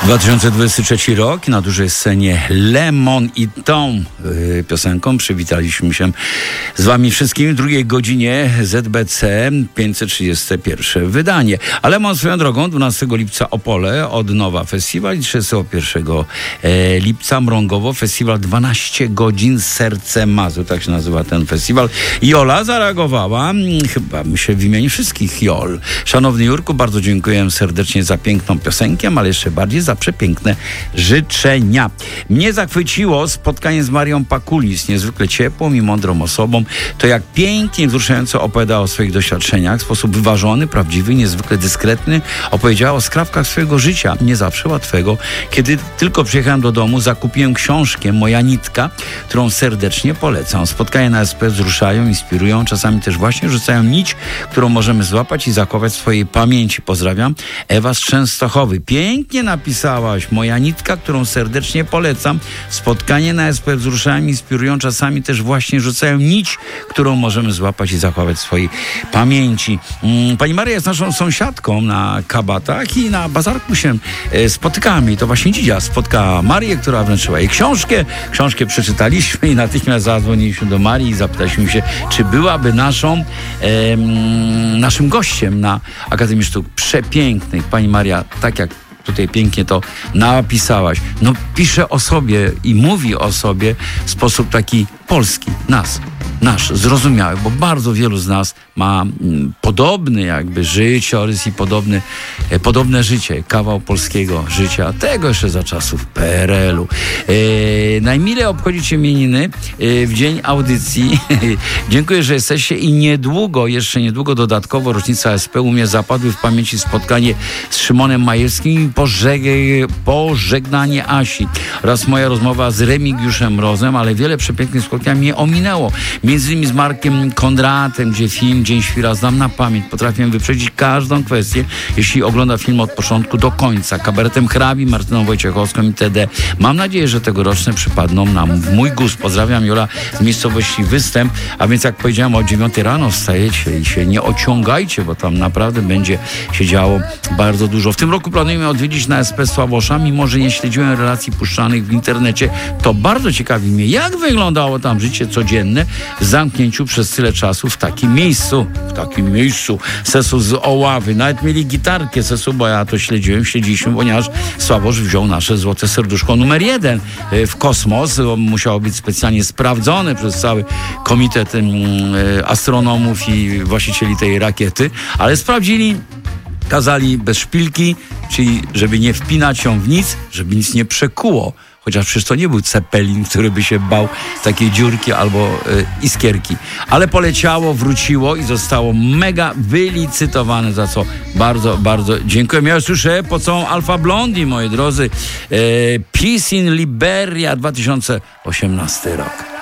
2023 rok, na dużej scenie Lemon i tą piosenką przywitaliśmy się z wami wszystkimi w drugiej godzinie ZBC 531 wydanie. A Lemon swoją drogą 12 lipca Opole od nowa festiwal i 31 lipca Mrągowo festiwal 12 godzin Serce Mazur, tak się nazywa ten festiwal. Jola zareagowała, chyba myślę w imieniu wszystkich Jol. Szanowny Jurku, bardzo dziękuję serdecznie za piękną piosenkę, ale jeszcze bardziej za przepiękne życzenia. Mnie zachwyciło spotkanie z Marią Pakulis, niezwykle ciepłą i mądrą osobą. To jak pięknie, wzruszająco opowiadała o swoich doświadczeniach, w sposób wyważony, prawdziwy, niezwykle dyskretny. Opowiedziała o skrawkach swojego życia, nie zawsze łatwego. Kiedy tylko przyjechałem do domu, zakupiłem książkę Moja nitka, którą serdecznie polecam. Spotkania na SP wzruszają, inspirują, czasami też właśnie rzucają nić, którą możemy złapać i zachować w swojej pamięci. Pozdrawiam, Ewa z Częstochowy. Pięknie napisałaś. Moja nitka, którą serdecznie polecam. Spotkanie na SP wzruszają, inspirują, czasami też właśnie rzucają nić, którą możemy złapać i zachować w swojej pamięci. Pani Maria jest naszą sąsiadką na Kabatach i na bazarku się spotykamy. I to właśnie Dzidzia spotkała Marię, która wręczyła jej książkę. Książkę przeczytaliśmy i natychmiast zadzwoniliśmy do Marii i zapytaliśmy się, czy byłaby naszym gościem na Akademii Sztuk Przepięknych. Pani Maria, tak jak tutaj pięknie to napisałaś. No pisze o sobie i mówi o sobie w sposób taki polski, nasz, zrozumiały, bo bardzo wielu z nas ma podobny jakby życiorys i podobne życie, kawał polskiego życia, tego jeszcze za czasów PRL-u. Najmilej obchodzić imieniny w dzień audycji. Dziękuję, że jesteście i jeszcze niedługo dodatkowo rocznica SP u mnie zapadły w pamięci spotkanie z Szymonem Majewskim i pożegnanie Asi oraz moja rozmowa z Remigiuszem Rozem, ale wiele przepięknych spotkań mnie ominęło. Między innymi z Markiem Kondratem, gdzie film Dzień Świra znam na pamięć. Potrafię wyprzedzić każdą kwestię, jeśli ogląda film od początku do końca. Kabaretem Hrabi, Martyną Wojciechowską itd. Mam nadzieję, że tegoroczne przypadną nam w mój gust. Pozdrawiam, Jola z miejscowości Występ. A więc jak powiedziałem, o 9 rano wstajecie i się nie ociągajcie, bo tam naprawdę będzie się działo bardzo dużo. W tym roku planujemy odwiedzić na SP Sławosza, mimo że nie śledziłem relacji puszczanych w internecie. To bardzo ciekawi mnie, jak wyglądało tam życie codzienne w zamknięciu przez tyle czasu w takim miejscu. Sesu z Oławy. Nawet mieli gitarkę Sesu, bo ja to śledziliśmy, ponieważ Sławosz wziął nasze złote serduszko numer 1 w kosmos. Musiało być specjalnie sprawdzone przez cały komitet astronomów i właścicieli tej rakiety, ale sprawdzili, kazali bez szpilki, czyli żeby nie wpinać się w nic, żeby nic nie przekuło. Chociaż przecież to nie był Cepelin, który by się bał takiej dziurki albo iskierki. Ale poleciało, wróciło i zostało mega wylicytowane, za co bardzo, bardzo dziękuję. Ja już słyszę po całą Alfa Blondy, moi drodzy. Peace in Liberia 2018 rok.